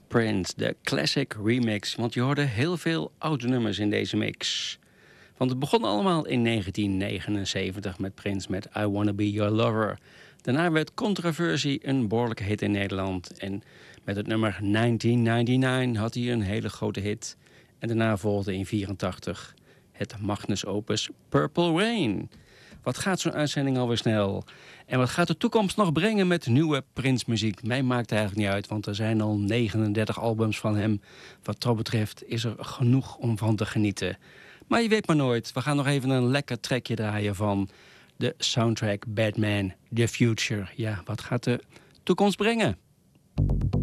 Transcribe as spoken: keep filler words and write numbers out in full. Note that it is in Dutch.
Prince, de classic remix. Want je hoorde heel veel oude nummers in deze mix. Want het begon allemaal in negentien negenenzeventig met Prince met I Wanna Be Your Lover. Daarna werd Controversie een behoorlijke hit in Nederland. En met het nummer negentien negenennegentig had hij een hele grote hit. En daarna volgde in vierentachtig het Magnus Opus Purple Rain. Wat gaat zo'n uitzending alweer snel? En wat gaat de toekomst nog brengen met nieuwe Prince-muziek? Mij maakt het eigenlijk niet uit, want er zijn al negenendertig albums van hem. Wat dat betreft is er genoeg om van te genieten. Maar je weet maar nooit. We gaan nog even een lekker trekje draaien van de soundtrack Batman The Future. Ja, wat gaat de toekomst brengen?